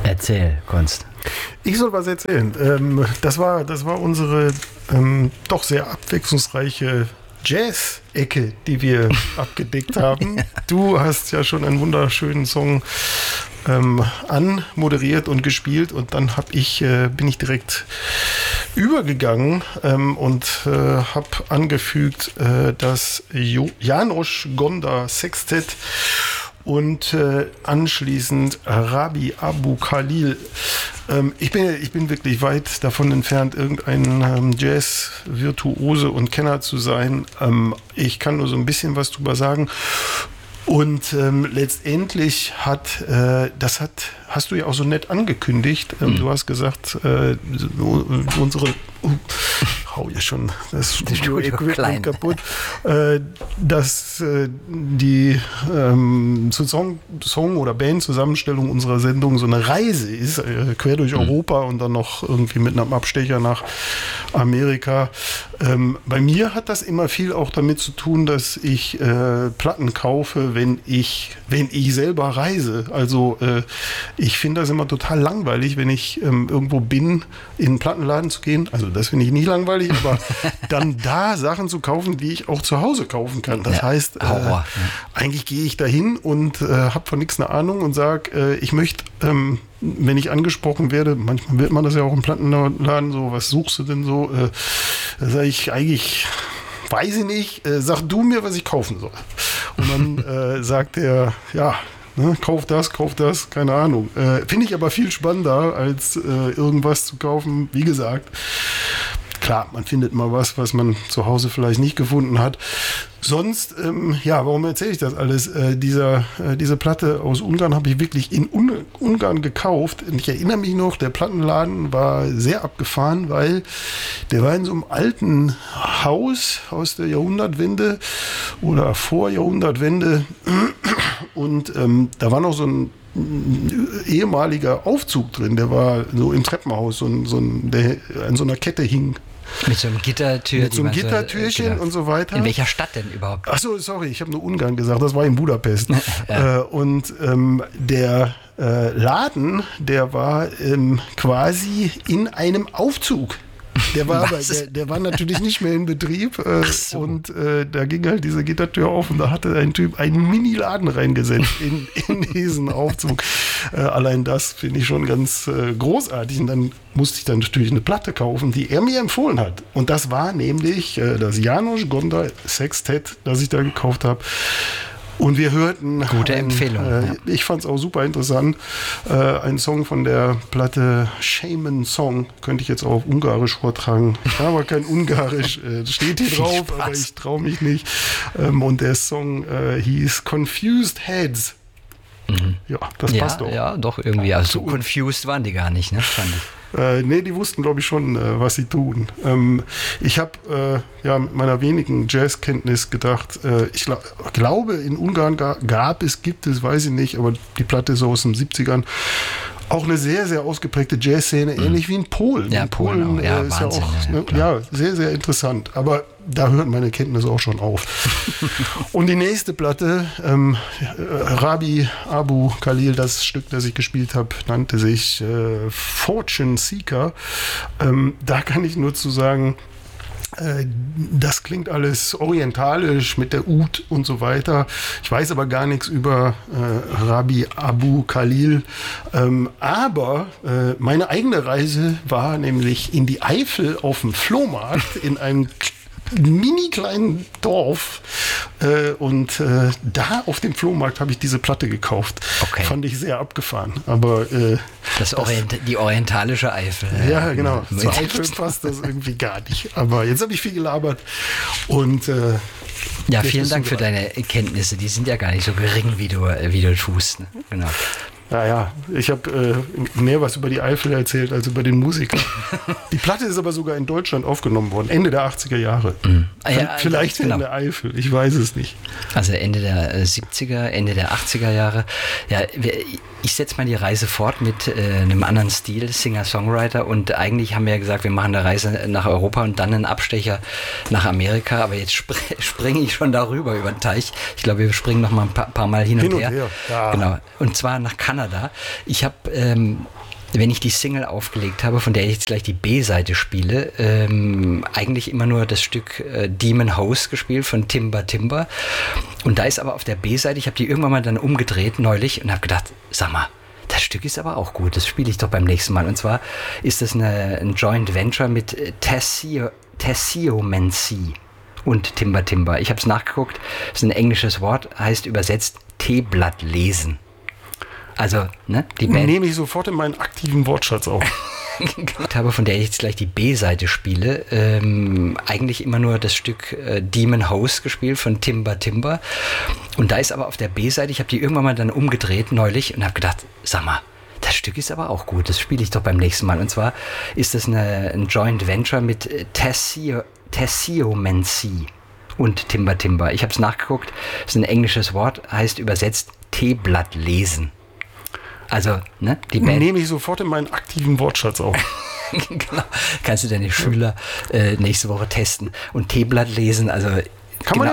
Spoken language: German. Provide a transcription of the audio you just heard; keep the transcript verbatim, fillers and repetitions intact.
Erzähl, Kunst. Ich soll was erzählen. Ähm, das war, das war unsere ähm, doch sehr abwechslungsreiche Jazz-Ecke, die wir abgedeckt haben. Du hast ja schon einen wunderschönen Song ähm, anmoderiert und gespielt und dann hab ich, äh, bin ich direkt übergegangen ähm, und äh, habe angefügt äh, das jo- János Gonda Sextett und äh, anschließend Rabi Abu Khalil. Ähm, ich, bin, ich bin wirklich weit davon entfernt, irgendein ähm, Jazz-Virtuose und Kenner zu sein. Ähm, ich kann nur so ein bisschen was drüber sagen. Und ähm, letztendlich hat, äh, das hat, hast du ja auch so nett angekündigt. Ähm, mhm. Du hast gesagt, äh, unsere, uh, hau hier schon das Studio-Equipment kaputt, äh, dass äh, die ähm, Song, Song- oder Band-Zusammenstellung unserer Sendung so eine Reise ist, äh, quer durch mhm. Europa und dann noch irgendwie mit einem Abstecher nach Amerika. Ähm, bei mir hat das immer viel auch damit zu tun, dass ich äh, Platten kaufe, wenn ich, wenn ich selber reise. Also äh, ich finde das immer total langweilig, wenn ich ähm, irgendwo bin, in einen Plattenladen zu gehen. Also das finde ich nicht langweilig, aber dann da Sachen zu kaufen, die ich auch zu Hause kaufen kann. Das ja, heißt, äh, ja. eigentlich gehe ich dahin und äh, habe von nichts eine Ahnung und sage, äh, ich möchte, ähm, wenn ich angesprochen werde, manchmal wird man das ja auch im Plattenladen so, was suchst du denn so? Äh, da sage ich eigentlich, weiß ich nicht, äh, sag du mir, was ich kaufen soll. Und dann äh, sagt er, ja, ne, kauf das, kauf das, keine Ahnung. Äh, finde ich aber viel spannender, als äh, irgendwas zu kaufen. Wie gesagt, klar, man findet mal was, was man zu Hause vielleicht nicht gefunden hat. Sonst, ähm, ja, warum erzähle ich das alles? Äh, dieser, äh, diese Platte aus Ungarn habe ich wirklich in Un- Ungarn gekauft. Und ich erinnere mich noch, der Plattenladen war sehr abgefahren, weil der war in so einem alten Haus aus der Jahrhundertwende oder vor Jahrhundertwende. Und ähm, da war noch so ein ehemaliger Aufzug drin, der war so im Treppenhaus, so ein, so ein, der an so einer Kette hing. Mit so einem Gittertür. Mit so einem Gittertürchen so, äh, genau. und so weiter. In welcher Stadt denn überhaupt? Achso, sorry, ich habe nur Ungarn gesagt, das war in Budapest. ja. äh, und ähm, der äh, Laden, der war ähm, quasi in einem Aufzug. Der war, aber, der, der war natürlich nicht mehr in Betrieb äh, so. und äh, da ging halt diese Gittertür auf und da hatte ein Typ einen Mini-Laden reingesetzt in, in diesen Aufzug. Äh, allein das finde ich schon ganz äh, großartig und dann musste ich dann natürlich eine Platte kaufen, die er mir empfohlen hat. Und das war nämlich äh, das János Gonda Sextett, das ich da gekauft habe. Und wir hörten... Gute ein, Empfehlung. Äh, ja. Ich fand es auch super interessant. Äh, ein Song von der Platte Shaman Song. Könnte ich jetzt auch auf Ungarisch vortragen. Ich habe aber kein Ungarisch. Äh, steht hier drauf, aber ich traue mich nicht. Ähm, und der Song äh, hieß Confused Heads. Mhm. Ja, das ja, passt doch. Ja, doch irgendwie. Also so confused waren die gar nicht, ne? Fand ich. Äh, nee, die wussten, glaube ich, schon, äh, was sie tun. Ähm, ich habe äh, ja mit meiner wenigen Jazzkenntnis gedacht, äh, ich gla- glaube, in Ungarn ga- gab es, gibt es, weiß ich nicht, aber die Platte ist so aus den siebzigern. Auch eine sehr, sehr ausgeprägte Jazzszene, mhm. ähnlich wie in Polen. Ja, in Polen, Polen auch. Ja, äh, ist Wahnsinn, ja auch ja, ne, ja, sehr, sehr interessant. Aber da hört meine Kenntnisse auch schon auf. Und die nächste Platte, ähm, Rabi Abu Khalil, das Stück, das ich gespielt habe, nannte sich äh, Fortune Seeker. Ähm, da kann ich nur zu sagen, das klingt alles orientalisch mit der Ud und so weiter. Ich weiß aber gar nichts über äh, Rabi Abu Khalil. Ähm, aber äh, meine eigene Reise war nämlich in die Eifel auf dem Flohmarkt in einem mini kleinen Dorf äh, und äh, da auf dem Flohmarkt habe ich diese Platte gekauft. Okay. Fand ich sehr abgefahren. Aber äh, das Orient- das, die orientalische Eifel. Ja, genau. Zur Eifel passt das irgendwie gar nicht. Aber jetzt habe ich viel gelabert und äh, ja, vielen Dank für deine Kenntnisse. Die sind ja gar nicht so gering, wie du, wie du tust. Ne? Genau. Naja, ich habe äh, mehr was über die Eifel erzählt als über den Musiker. Die Platte ist aber sogar in Deutschland aufgenommen worden, Ende der achtziger Jahre. Mhm. Ah, ja, vielleicht genau. In der Eifel, ich weiß es nicht. Also Ende der siebziger, Ende der achtziger Jahre. Ja, ich setze mal die Reise fort mit äh, einem anderen Stil, Singer-Songwriter. Und eigentlich haben wir ja gesagt, wir machen eine Reise nach Europa und dann einen Abstecher nach Amerika. Aber jetzt spr- springe ich schon darüber, über den Teich. Ich glaube, wir springen noch mal ein paar, paar Mal hin und, hin und her. her. Ja. Genau. Und zwar nach Kanada. Ich habe ähm, wenn ich die Single aufgelegt habe, von der ich jetzt gleich die B-Seite spiele, ähm, eigentlich immer nur das Stück äh, Demon House gespielt von Timber Timber. Und da ist aber auf der B-Seite, ich habe die irgendwann mal dann umgedreht neulich und habe gedacht, sag mal, das Stück ist aber auch gut, das spiele ich doch beim nächsten Mal. Und zwar ist das eine, ein Joint Venture mit Tessio, Tessiomancy und Timber Timber. Ich habe es nachgeguckt, das ist ein englisches Wort, heißt übersetzt Teeblatt lesen. Also, ne, die Band. Nehme ich sofort in meinen aktiven Wortschatz auf. Ich habe, von der ich jetzt gleich die B-Seite spiele, ähm, eigentlich immer nur das Stück äh, Demon House gespielt von Timber Timber. Und da ist aber auf der B-Seite, ich habe die irgendwann mal dann umgedreht neulich und habe gedacht, sag mal, das Stück ist aber auch gut, das spiele ich doch beim nächsten Mal. Und zwar ist das eine, ein Joint Venture mit Tessio, Tessiomancy und Timber Timber. Ich habe es nachgeguckt, das ist ein englisches Wort, heißt übersetzt Teeblatt lesen. Also, ne, die Band. Nehme ich sofort in meinen aktiven Wortschatz auf. Genau. Kannst du deine Schüler äh, nächste Woche testen und Teeblatt lesen. Also, kann, genau. man